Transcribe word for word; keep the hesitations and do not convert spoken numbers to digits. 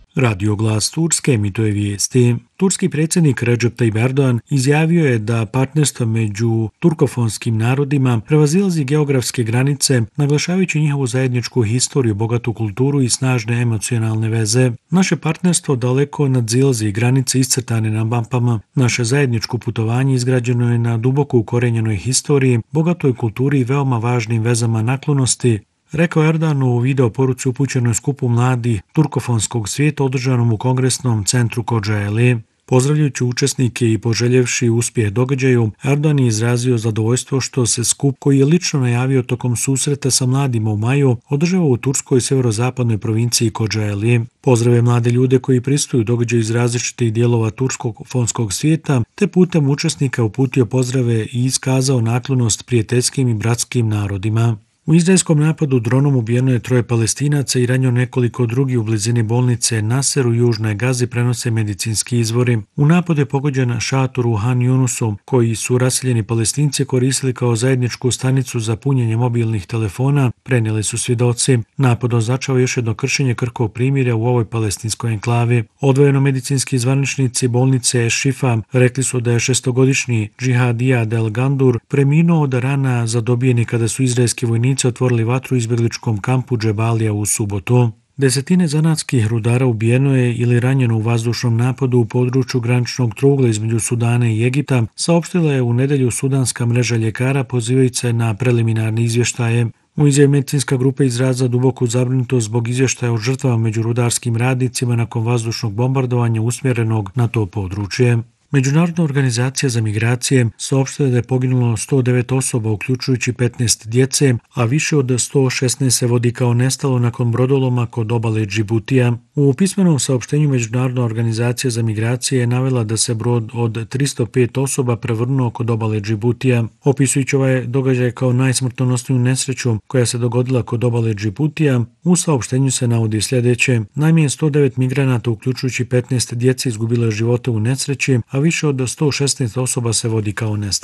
Radio Glas Turske emituje vijesti. Turski predsjednik Recep Tayyip Erdogan izjavio je da partnerstvo među turkofonskim narodima prevazilazi geografske granice, naglašavajući njihovu zajedničku historiju, bogatu kulturu i snažne emocionalne veze. Naše partnerstvo daleko nadzilazi granice iscrtane na mapama. Naše zajedničko putovanje izgrađeno je na duboko ukorenjenoj historiji, bogatoj kulturi i veoma važnim vezama naklonosti, rekao Erdogan u video poruci upućenoj skupu mladih turkofonskog svijeta održanom u Kongresnom centru Kocaeli. Pozdravljajući učesnike i poželjevši uspjeh događaju, Erdogan je izrazio zadovoljstvo što se skup, koji je lično najavio tokom susreta sa mladima u maju, održava u turskoj severozapadnoj provinciji Kocaeli. Pozdrave mlade ljude koji prisustuju događaju iz različitih dijelova turskog fonskog svijeta, te putem učesnika uputio pozdrave i iskazao naklonost prijateljskim i bratskim narodima. U izraelskom napadu dronom ubijeno je troje Palestinaca i ranjeno nekoliko drugih u blizini bolnice Nasser u južnoj Gazi, prenose medicinski izvori. U napadu je pogođen šator u Han Yunusu, koji su raseljeni Palestinci koristili kao zajedničku stanicu za punjenje mobilnih telefona, prenijeli su svjedoci. Napad označava još jedno kršenje krhkog primirja u ovoj palestinskoj enklavi. Odvojeno medicinski zvaničnici bolnice Šifa rekli su da je šestogodišnji Džihadija Del Gandur preminuo od rana zadobijeni kada su izraelski vojnici otvorili vatru u izbjegličkom kampu Džebalija u subotu. Desetine zanatskih rudara ubijeno je ili ranjeno u vazdušnom napadu u području graničnog trougla između Sudana i Egipta, saopštila je u nedjelju sudanska mreža ljekara pozivajući se na preliminarne izvještaje. U izjavi medicinska grupa izrazila duboku zabrinutost zbog izvještaja o žrtvama među rudarskim radnicima nakon vazdušnog bombardovanja usmjerenog na to područje. Međunarodna organizacija za migracije saopštila da je poginulo sto devet osoba, uključujući petnaest djece, a više od sto šesnaest se vodi kao nestalo nakon brodoloma kod obale Džibutija. U pismenom saopštenju Međunarodna organizacija za migracije je navela da se brod od tristo pet osoba prevrnuo kod obale Džibutija. Opisujući ovaj događaj kao najsmrtonosniju nesreću koja se dogodila kod obale Džibutija, u saopštenju se navodi sljedeće: najmanje sto devet migranata, uključujući petnaest djece, izgubilo je živote u nesreći, a više od sto šesnaest osoba se vodi kao nestalo.